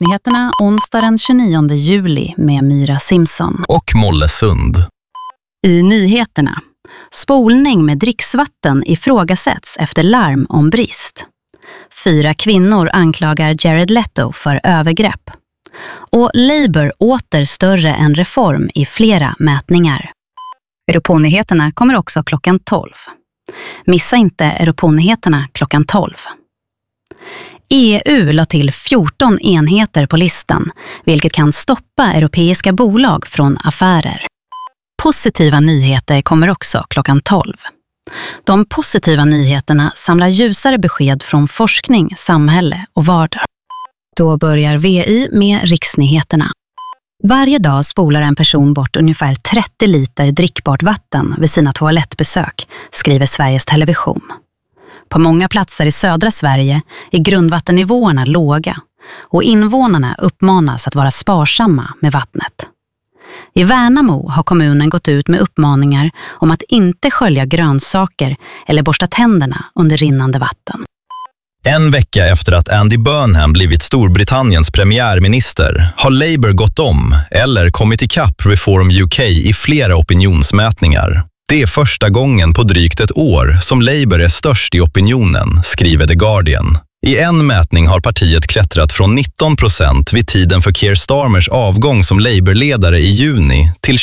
Lunchnyheterna onsdag den 29 juli med Myra Simpson och Mollesund. I nyheterna. Spolning med dricksvatten ifrågasätts efter larm om brist. 4 kvinnor anklagar Jared Leto för övergrepp. Och Labour åter större än Reform i flera mätningar. Europonyheterna kommer också klockan 12. Missa inte Europonyheterna klockan 12. EU la till 14 enheter på listan, vilket kan stoppa europeiska bolag från affärer. Positiva nyheter kommer också klockan 12. De positiva nyheterna samlar ljusare besked från forskning, samhälle och vardag. Då börjar VI med riksnyheterna. Varje dag spolar en person bort ungefär 30 liter drickbart vatten vid sina toalettbesök, skriver Sveriges Television. På många platser i södra Sverige är grundvattennivåerna låga och invånarna uppmanas att vara sparsamma med vattnet. I Värnamo har kommunen gått ut med uppmaningar om att inte skölja grönsaker eller borsta tänderna under rinnande vatten. En vecka efter att Andy Burnham blivit Storbritanniens premiärminister har Labour gått om eller kommit ikapp Reform UK i flera opinionsmätningar. Det är första gången på drygt ett år som Labour är störst i opinionen, skriver The Guardian. I en mätning har partiet klättrat från 19% vid tiden för Keir Starmers avgång som Labour-ledare i juni till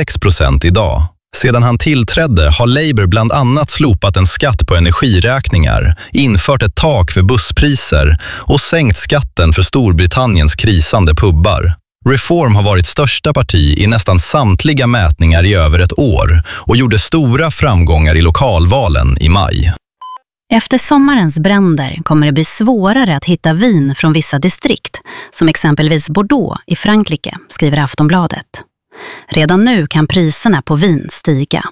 26% idag. Sedan han tillträdde har Labour bland annat slopat en skatt på energiräkningar, infört ett tak för busspriser och sänkt skatten för Storbritanniens krisande pubbar. Reform har varit största parti i nästan samtliga mätningar i över ett år och gjorde stora framgångar i lokalvalen i maj. Efter sommarens bränder kommer det bli svårare att hitta vin från vissa distrikt, som exempelvis Bordeaux i Frankrike, skriver Aftonbladet. Redan nu kan priserna på vin stiga.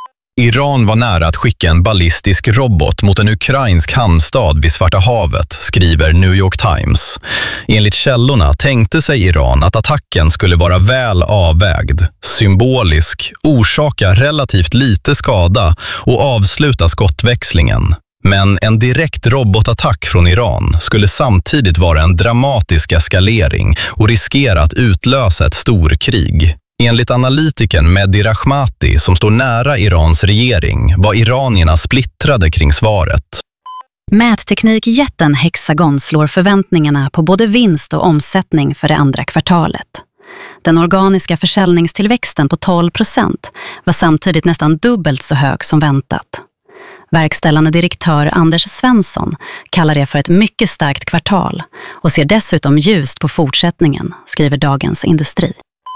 Iran var nära att skicka en ballistisk robot mot en ukrainsk hamnstad vid Svarta havet, skriver New York Times. Enligt källorna tänkte sig Iran att attacken skulle vara väl avvägd, symbolisk, orsaka relativt lite skada och avsluta skottväxlingen. Men en direkt robotattack från Iran skulle samtidigt vara en dramatisk eskalering och riskera att utlösa ett storkrig. Enligt analytikern Mehdi Rahmati, som står nära Irans regering, var iranierna splittrade kring svaret. Mätteknikjätten Hexagon slår förväntningarna på både vinst och omsättning för det andra kvartalet. Den organiska försäljningstillväxten på 12% var samtidigt nästan dubbelt så hög som väntat. Verkställande direktör Anders Svensson kallar det för ett mycket starkt kvartal och ser dessutom ljust på fortsättningen, skriver Dagens Industri.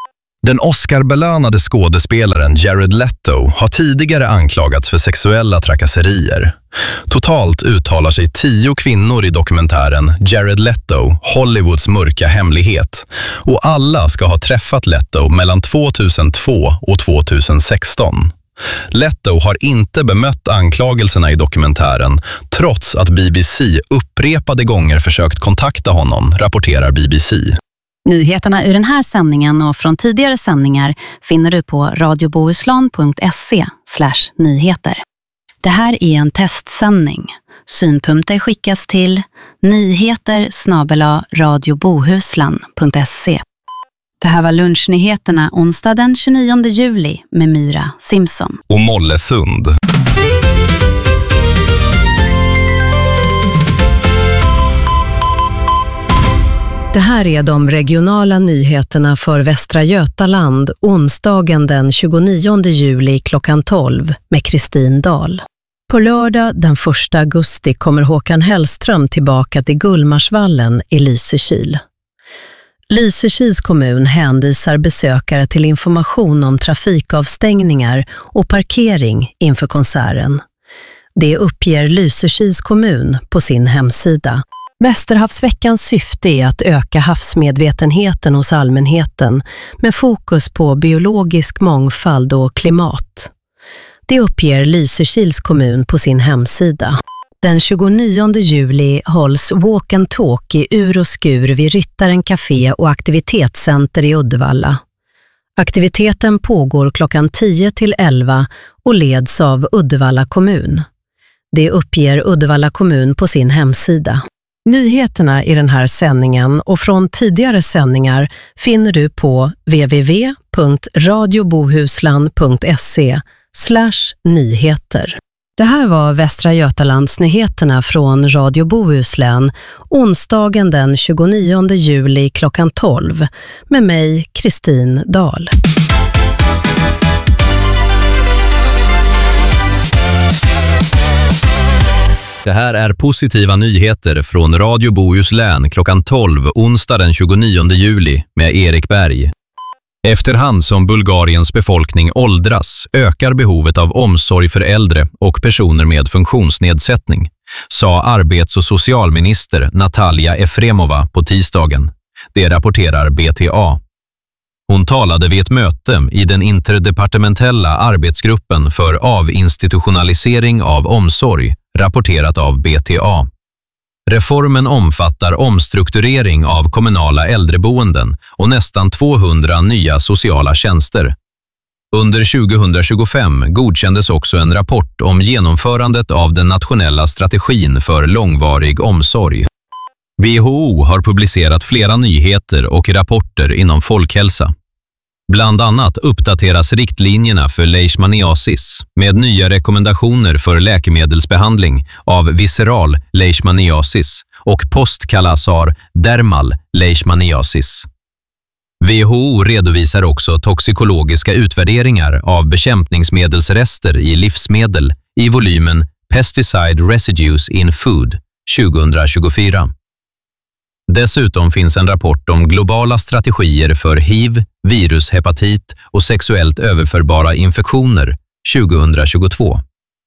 Den Oscar-belönade skådespelaren Jared Leto har tidigare anklagats för sexuella trakasserier. Totalt uttalar sig 10 kvinnor i dokumentären Jared Leto, Hollywoods mörka hemlighet. Och alla ska ha träffat Leto mellan 2002 och 2016. Leto har inte bemött anklagelserna i dokumentären, trots att BBC upprepade gånger försökt kontakta honom, rapporterar BBC. Nyheterna ur den här sändningen och från tidigare sändningar finner du på radiobohuslän.se/nyheter. Det här är en testsändning. Synpunkter skickas till nyheter@radiobohuslän.se. Det här var lunchnyheterna onsdag den 29 juli med Myra Simpson och Mollesund. Det här är de regionala nyheterna för Västra Götaland onsdagen den 29 juli klockan 12 med Kristin Dahl. På lördag den 1 augusti kommer Håkan Hellström tillbaka till Gullmarsvallen i Lysekil. Lysekils kommun hänvisar besökare till information om trafikavstängningar och parkering inför konserten. Det uppger Lysekils kommun på sin hemsida. Västerhavsveckans syfte är att öka havsmedvetenheten hos allmänheten med fokus på biologisk mångfald och klimat. Det uppger Lysekils kommun på sin hemsida. Den 29 juli hålls Walk and Talk i ur och skur vid Ryttaren Café och aktivitetscenter i Uddevalla. Aktiviteten pågår klockan 10 till 11 och leds av Uddevalla kommun. Det uppger Uddevalla kommun på sin hemsida. Nyheterna i den här sändningen och från tidigare sändningar finner du på www.radiobohuslän.se/nyheter. Det här var Västra Götalands nyheterna från Radio Bohuslän onsdagen den 29 juli klockan 12 med mig, Kristin Dahl. Det här är positiva nyheter från Radio Bohuslän klockan 12 onsdag den 29 juli med Erik Berg. Efterhand som Bulgariens befolkning åldras ökar behovet av omsorg för äldre och personer med funktionsnedsättning, sa arbets- och socialminister Natalia Efremova på tisdagen. Det rapporterar BTA. Hon talade vid ett möte i den interdepartementella arbetsgruppen för avinstitutionalisering av omsorg, rapporterat av BTA. Reformen omfattar omstrukturering av kommunala äldreboenden och nästan 200 nya sociala tjänster. Under 2025 godkändes också en rapport om genomförandet av den nationella strategin för långvarig omsorg. WHO har publicerat flera nyheter och rapporter inom folkhälsa. Bland annat uppdateras riktlinjerna för leishmaniasis med nya rekommendationer för läkemedelsbehandling av visceral leishmaniasis och postkalasar dermal leishmaniasis. WHO redovisar också toxikologiska utvärderingar av bekämpningsmedelsrester i livsmedel i volymen Pesticide Residues in Food 2024. Dessutom finns en rapport om globala strategier för HIV, virushepatit och sexuellt överförbara infektioner 2022.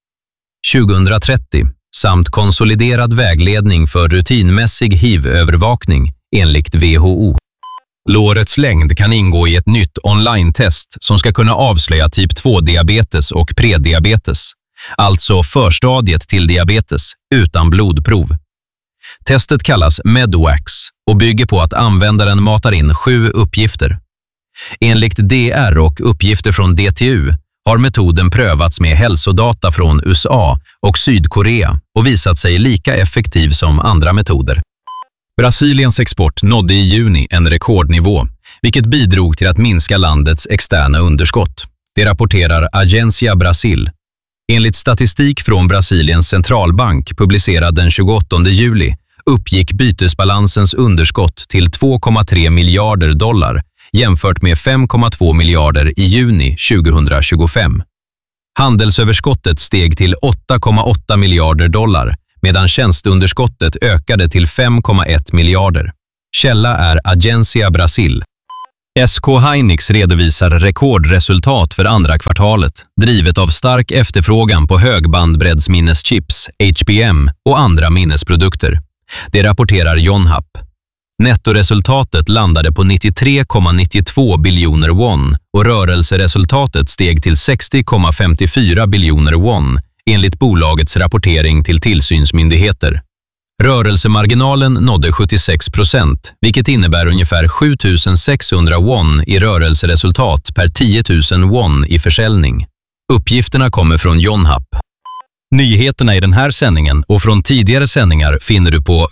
2030 samt konsoliderad vägledning för rutinmässig HIV-övervakning enligt WHO. Lårets längd kan ingå i ett nytt online-test som ska kunna avslöja typ 2-diabetes och prediabetes, alltså förstadiet till diabetes utan blodprov. Testet kallas MedWax och bygger på att användaren matar in 7 uppgifter. Enligt DR och uppgifter från DTU har metoden prövats med hälsodata från USA och Sydkorea och visat sig lika effektiv som andra metoder. Brasiliens export nådde i juni en rekordnivå, vilket bidrog till att minska landets externa underskott. Det rapporterar Agência Brasil. Enligt statistik från Brasiliens centralbank publicerad den 28 juli uppgick bytesbalansens underskott till 2,3 miljarder dollar jämfört med 5,2 miljarder i juni 2025. Handelsöverskottet steg till 8,8 miljarder dollar medan tjänsteunderskottet ökade till 5,1 miljarder. Källa är Agência Brasil. SK Hynix redovisar rekordresultat för andra kvartalet, drivet av stark efterfrågan på högbandbreddsminneschips, HBM och andra minnesprodukter. Det rapporterar Yonhap. Nettoresultatet landade på 93,92 biljoner won och rörelseresultatet steg till 60,54 biljoner won enligt bolagets rapportering till tillsynsmyndigheter. Rörelsemarginalen nådde 76%, vilket innebär ungefär 7 600 won i rörelseresultat per 10 000 won i försäljning. Uppgifterna kommer från Yonhap. Nyheterna i den här sändningen och från tidigare sändningar finner du på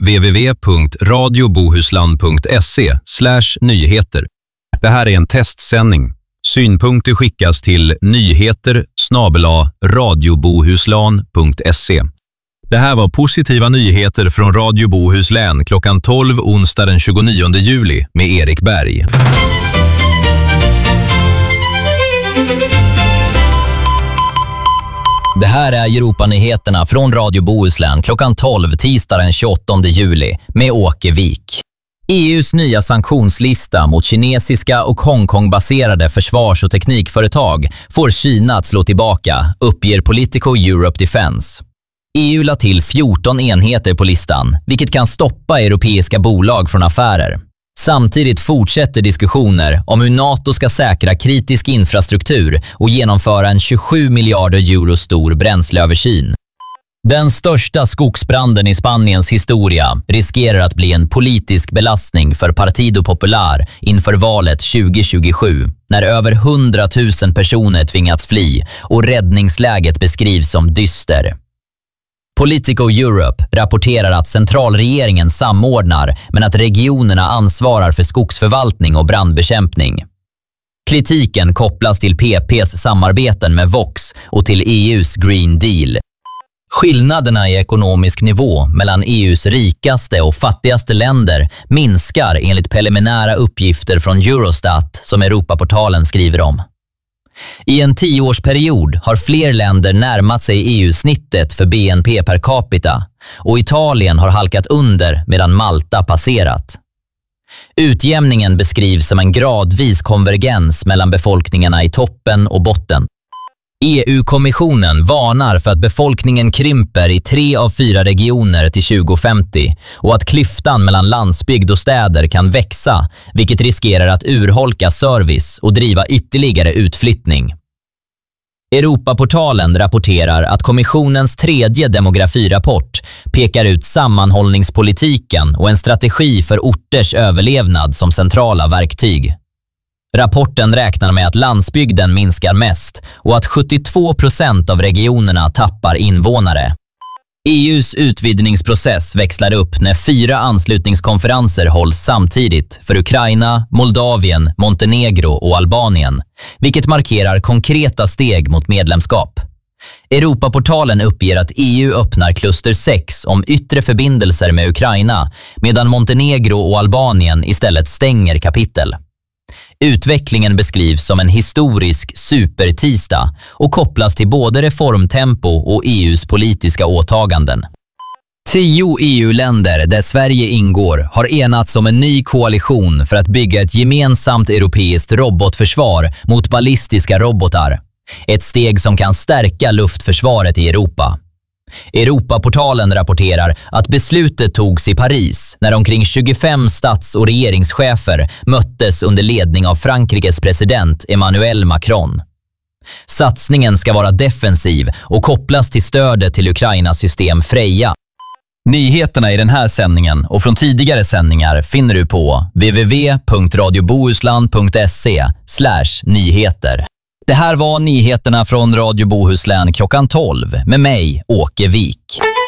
www.radiobohuslän.se/nyheter. Det här är en testsändning. Synpunkter skickas till nyheter@radiobohuslän.se. Det här var positiva nyheter från Radio Bohuslän klockan 12 onsdag den 29 juli med Erik Berg. Det här är Europa-nyheterna från Radio Bohuslän klockan 12 tisdag den 28 juli med Åke Wik. EUs nya sanktionslista mot kinesiska och Hongkong-baserade försvars- och teknikföretag får Kina att slå tillbaka, uppger Politico Europe Defense. EU la till 14 enheter på listan, vilket kan stoppa europeiska bolag från affärer. Samtidigt fortsätter diskussioner om hur NATO ska säkra kritisk infrastruktur och genomföra en 27 miljarder euro stor bränsleöversyn. Den största skogsbranden i Spaniens historia riskerar att bli en politisk belastning för Partido Popular inför valet 2027, när över 100 000 personer tvingats fly och räddningsläget beskrivs som dyster. Politico Europe rapporterar att centralregeringen samordnar men att regionerna ansvarar för skogsförvaltning och brandbekämpning. Kritiken kopplas till PPs samarbeten med Vox och till EUs Green Deal. Skillnaderna i ekonomisk nivå mellan EUs rikaste och fattigaste länder minskar enligt preliminära uppgifter från Eurostat som Europaportalen skriver om. I en 10-årsperiod har fler länder närmat sig EU-snittet för BNP per capita och Italien har halkat under medan Malta passerat. Utjämningen beskrivs som en gradvis konvergens mellan befolkningarna i toppen och botten. EU-kommissionen varnar för att befolkningen krymper i 3 av 4 regioner till 2050 och att klyftan mellan landsbygd och städer kan växa, vilket riskerar att urholka service och driva ytterligare utflyttning. Europaportalen rapporterar att kommissionens 3:e demografirapport pekar ut sammanhållningspolitiken och en strategi för orters överlevnad som centrala verktyg. Rapporten räknar med att landsbygden minskar mest och att 72% av regionerna tappar invånare. EUs utvidgningsprocess växlar upp när 4 anslutningskonferenser hålls samtidigt för Ukraina, Moldavien, Montenegro och Albanien, vilket markerar konkreta steg mot medlemskap. Europaportalen uppger att EU öppnar kluster 6 om yttre förbindelser med Ukraina, medan Montenegro och Albanien istället stänger kapitel. Utvecklingen beskrivs som en historisk supertisdag och kopplas till både reformtempo och EUs politiska åtaganden. 10 EU-länder där Sverige ingår har enats om en ny koalition för att bygga ett gemensamt europeiskt robotförsvar mot ballistiska robotar. Ett steg som kan stärka luftförsvaret i Europa. Europaportalen rapporterar att beslutet togs i Paris när omkring 25 stats- och regeringschefer möttes under ledning av Frankrikes president Emmanuel Macron. Satsningen ska vara defensiv och kopplas till stödet till Ukrainas system Freja. Nyheterna i den här sändningen och från tidigare sändningar finner du på www.radiobohuslän.se/nyheter. Det här var nyheterna från Radio Bohuslän klockan 12 med mig, Åke Wik.